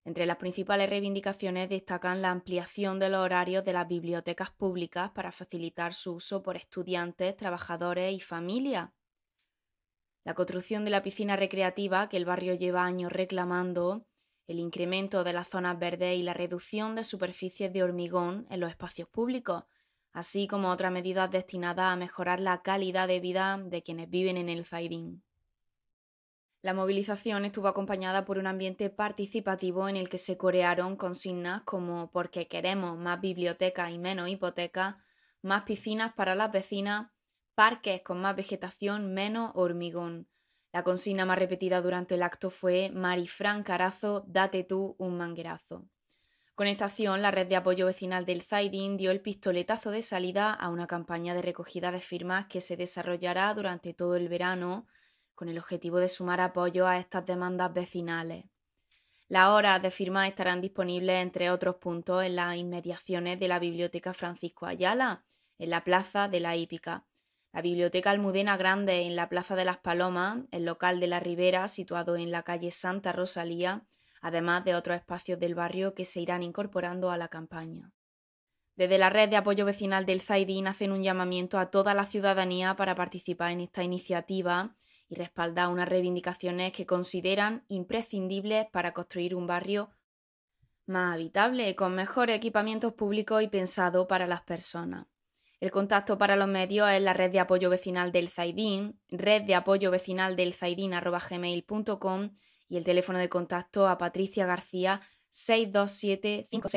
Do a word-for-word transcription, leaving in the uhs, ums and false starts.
Entre las principales reivindicaciones destacan la ampliación de los horarios de las bibliotecas públicas para facilitar su uso por estudiantes, trabajadores y familias. La construcción de la piscina recreativa que el barrio lleva años reclamando, el incremento de las zonas verdes y la reducción de superficies de hormigón en los espacios públicos, así como otras medidas destinadas a mejorar la calidad de vida de quienes viven en el Zaidín. La movilización estuvo acompañada por un ambiente participativo en el que se corearon consignas como porque queremos más bibliotecas y menos hipotecas, más piscinas para las vecinas, parques con más vegetación, menos hormigón. La consigna más repetida durante el acto fue Marifran Carazo, date tú un manguerazo. Con esta acción, la red de apoyo vecinal del Zaidín dio el pistoletazo de salida a una campaña de recogida de firmas que se desarrollará durante todo el verano con el objetivo de sumar apoyo a estas demandas vecinales. Las horas de firmas estarán disponibles, entre otros puntos, en las inmediaciones de la Biblioteca Francisco Ayala, en la Plaza de la Hípica, la Biblioteca Almudena Grande en la Plaza de las Palomas, el local de la Ribera, situado en la calle Santa Rosalía, además de otros espacios del barrio que se irán incorporando a la campaña. Desde la red de apoyo vecinal del Zaidín hacen un llamamiento a toda la ciudadanía para participar en esta iniciativa y respaldar unas reivindicaciones que consideran imprescindibles para construir un barrio más habitable, con mejores equipamientos públicos y pensado para las personas. El contacto para los medios es la red de apoyo vecinal del Zaidín, red de apoyo vecinal del Zaidín arroba gmail punto com y el teléfono de contacto a Patricia García seis dos siete cinco seis